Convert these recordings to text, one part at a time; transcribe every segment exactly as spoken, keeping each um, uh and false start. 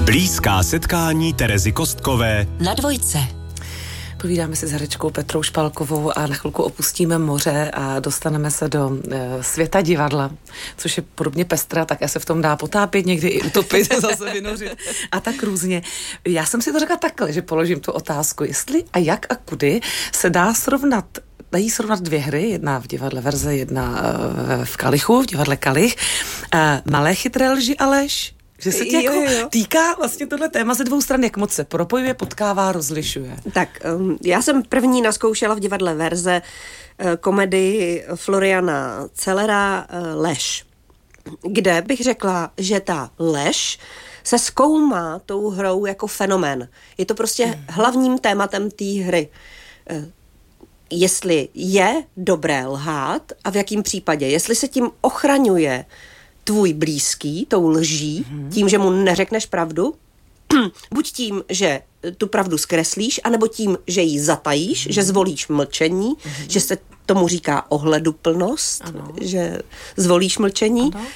Blízká setkání Terezy Kostkové na Dvojce. Povídáme si s herečkou Petrou Špalkovou a na chvilku opustíme moře a dostaneme se do e, světa divadla, což je podobně pestrá, tak se v tom dá potápět, někdy i utopit, zase vynořit a tak různě. Já jsem si to řekla takhle, že položím tu otázku, jestli a jak a kudy se dá srovnat dají srovnat dvě hry, jedna v divadle Verze, jedna uh, v Kalichu, v divadle Kalich. Uh, malé chytré lži a lež, že se tě jo, jako jo. týká vlastně tohle téma ze dvou stran, jak moc se propojuje, potkává, rozlišuje. Tak, um, já jsem první naskoušela v divadle Verze uh, komedii Floriana Cellera uh, Lež, kde bych řekla, že ta lež se zkoumá tou hrou jako fenomén. Je to prostě hmm. hlavním tématem té hry. Uh, jestli je dobré lhát a v jakém případě. Jestli se tím ochraňuje tvůj blízký, tou lží, mm-hmm. tím, že mu neřekneš pravdu, buď tím, že tu pravdu zkreslíš, anebo tím, že ji zatajíš, mm-hmm. že zvolíš mlčení, mm-hmm. že se tomu říká ohleduplnost, ano. že zvolíš mlčení, uh,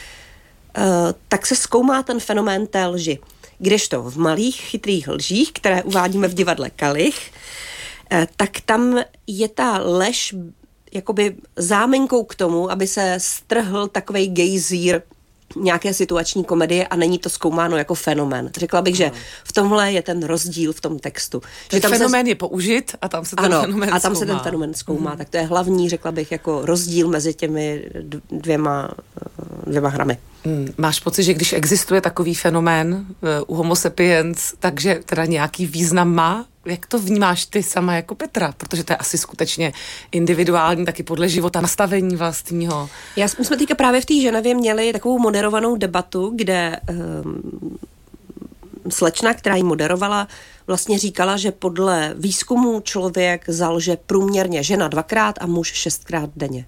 tak se zkoumá ten fenomén té lži. Kdežto v malých chytrých lžích, které uvádíme v divadle Kalich, tak tam je ta lež jakoby záminkou k tomu, aby se strhl takovej gejzír nějaké situační komedie a není to zkoumáno jako fenomén. Řekla bych, že v tomhle je ten rozdíl v tom textu. Ten že tam fenomén se... je použit a tam se ten ano, fenomén a tam zkoumá. se ten fenomén zkoumá. Mm. Tak to je hlavní, řekla bych, jako rozdíl mezi těmi dvěma, dvěma hrami. Mm, máš pocit, že když existuje takový fenomén uh, u Homo sapiens, takže teda nějaký význam má? Jak to vnímáš ty sama jako Petra? Protože to je asi skutečně individuální, taky podle života, nastavení vlastního. Já, my jsme teďka právě v té Ženevě měli takovou moderovanou debatu, kde um, slečna, která ji moderovala, vlastně říkala, že podle výzkumu člověk zalže průměrně žena dvakrát a muž šestkrát denně.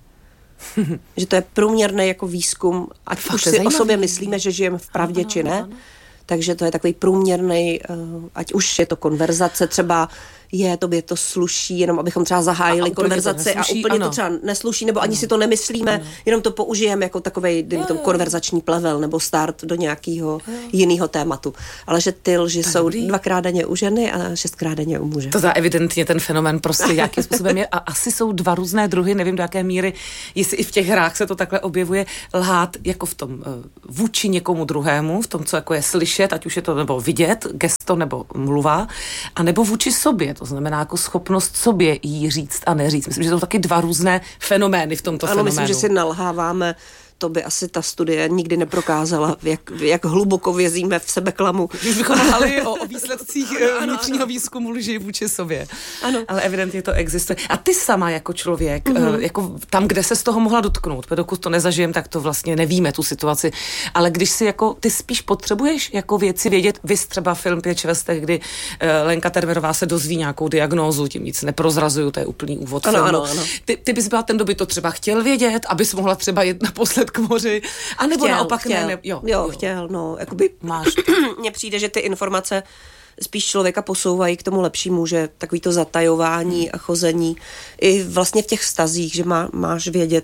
Že to je průměrný jako výzkum, ať Fakt, už si zajímavý. o sobě myslíme, že žijeme v pravdě, ano, či ne. ano. Takže to je takový průměrný, ať už je to konverzace, třeba je, tobě to sluší, jenom abychom třeba zahájili a konverzaci to nesluší, a úplně ano. to třeba nesluší, nebo ani ano. si to nemyslíme, ano. jenom to použijeme jako takovej, dejme tomu, konverzační plevel nebo start do nějakého jiného tématu. Ale že ty lži jsou dobrý. Dvakrát denně u ženy a šestkrát denně u muže. To za evidentně ten fenomén prostě jakým způsobem je a asi jsou dva různé druhy, nevím do jaké míry, jestli i v těch hrách se to takhle objevuje, lhát jako v tom vůči někomu druhému, v tom, co jako je slyšet, ať už je to nebo vidět, gesto nebo mluva, a nebo vůči sobě. To znamená jako schopnost sobě jí říct a neříct. Myslím, že to jsou taky dva různé fenomény v tomto ano, fenoménu. Ano, myslím, že si nalháváme. To by asi ta studie nikdy neprokázala, jak, jak hluboko vězíme v sebeklamu. Když bychom lhali o, o výsledcích vnitřního výzkumu lži vůči sobě. Ano. Ale evidentně to existuje. A ty sama jako člověk, mm-hmm. jako tam, kde se z toho mohla dotknout, dokud to nezažijem, tak to vlastně nevíme, tu situaci. Ale když si jako, ty spíš potřebuješ jako věci vědět, vys třeba film Pět švestek, kdy uh, Lenka Termerová se dozví nějakou diagnózu, tím nic neprozrazuju, to je úplný úvod ano, filmu. ano, ano. Ty, ty bys byla ten, kdo by to třeba chtěl vědět, abys mohla třeba jet naposled k moři, a nebo chtěl, naopak chtěl. ne, ne jo, jo, jo, chtěl, no, jakoby máš. Mně přijde, že ty informace spíš člověka posouvají k tomu lepšímu, že takový to zatajování hmm. a chození i vlastně v těch vztazích, že má, máš vědět,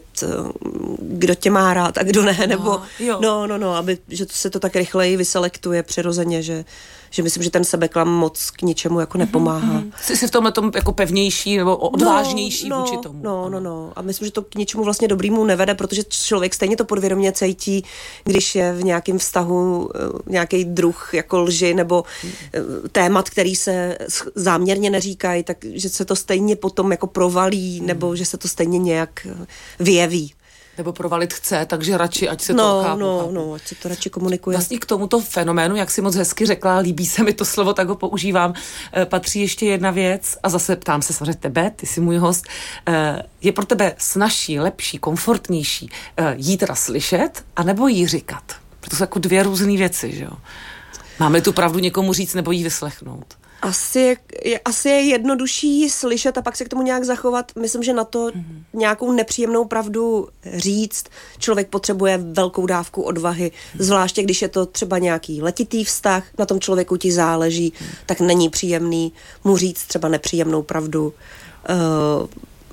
kdo tě má rád a kdo ne, nebo no, jo. no, no, no, aby, že se to tak rychleji vyselektuje přirozeně, že že myslím, že ten sebeklam moc k ničemu jako nepomáhá. Mm-hmm. Jsi si v tomhle tom jako pevnější nebo odvážnější no, vůči no, tomu. No, no, no. A myslím, že to k ničemu vlastně dobrýmu nevede, protože člověk stejně to podvědomě cítí, když je v nějakém vztahu nějaký druh jako lži nebo témat, který se záměrně neříkají, tak že se to stejně potom jako provalí, mm. nebo že se to stejně nějak vyjeví. Nebo provalit chce, takže radši, ať se no, to chápu. No, chápu. no, ať se to radši komunikuje. Vlastně k tomuto fenoménu, jak si moc hezky řekla, líbí se mi to slovo, tak ho používám, e, patří ještě jedna věc a zase ptám se samozřejmě tebe, ty jsi můj host. E, je pro tebe snazší, lepší, komfortnější e, jí teda slyšet, anebo jí říkat? Protože to jsou jako dvě různé věci, že jo? Máme tu pravdu někomu říct nebo jí vyslechnout? Asi je, je, asi je jednodušší slyšet a pak se k tomu nějak zachovat. Myslím, že na to mm. nějakou nepříjemnou pravdu říct člověk potřebuje velkou dávku odvahy, mm. zvláště když je to třeba nějaký letitý vztah, na tom člověku ti záleží, mm. tak není příjemný mu říct třeba nepříjemnou pravdu. Uh,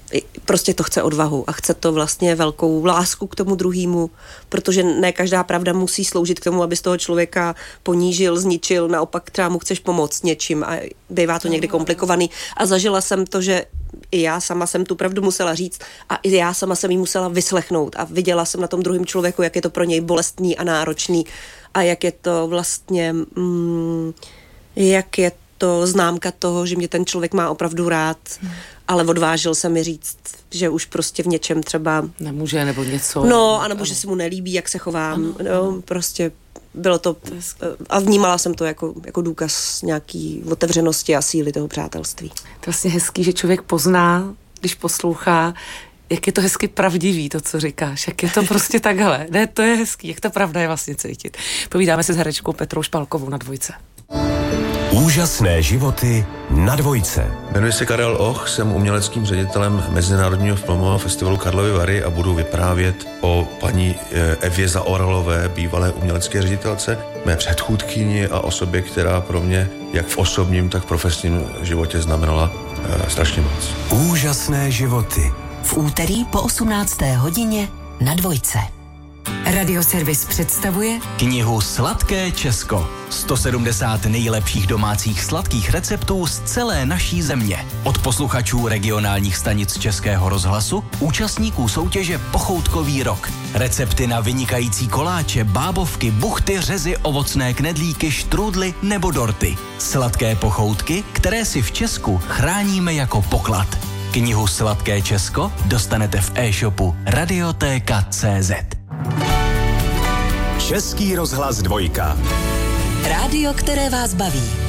prostě to chce odvahu a chce to vlastně velkou lásku k tomu druhému, protože ne každá pravda musí sloužit k tomu, aby z toho člověka ponížil, zničil, naopak třeba mu chceš pomoct něčím a bývá to někdy komplikovaný. A zažila jsem to, že i já sama jsem tu pravdu musela říct a i já sama jsem ji musela vyslechnout a viděla jsem na tom druhém člověku, jak je to pro něj bolestný a náročný a jak je to vlastně, mm, jak je to známka toho, že mě ten člověk má opravdu rád, hmm. ale odvážil se mi říct, že už prostě v něčem třeba nemůže nebo něco. No, anebo že se mu nelíbí, jak se chovám. Ano, no, ano. Prostě bylo to a vnímala jsem to jako, jako důkaz nějaký otevřenosti a síly toho přátelství. To je vlastně hezký, že člověk pozná, když poslouchá, jak je to hezky pravdivý, to, co říkáš, jak je to prostě takhle. Ne, to je hezký, jak ta pravda je vlastně cítit. Povídáme se s herečkou Petrou Špalkovou na Dvojce. Úžasné životy na Dvojce. Jmenuji se Karel Och, jsem uměleckým ředitelem Mezinárodního filmového festivalu Karlovy Vary a budu vyprávět o paní Evě Zaoralové, bývalé umělecké ředitelce, mé předchůdkyni a osobě, která pro mě jak v osobním, tak v profesním životě znamenala uh, strašně moc. Úžasné životy. V úterý po osmnácté hodině na Dvojce. Radioservis představuje knihu Sladké Česko. sto sedmdesát nejlepších domácích sladkých receptů z celé naší země. Od posluchačů regionálních stanic Českého rozhlasu, účastníků soutěže Pochoutkový rok. Recepty na vynikající koláče, bábovky, buchty, řezy, ovocné knedlíky, štrůdly nebo dorty. Sladké pochoutky, které si v Česku chráníme jako poklad. Knihu Sladké Česko dostanete v e-shopu radioteka tečka cé zet. Český rozhlas Dvojka. Rádio, které vás baví.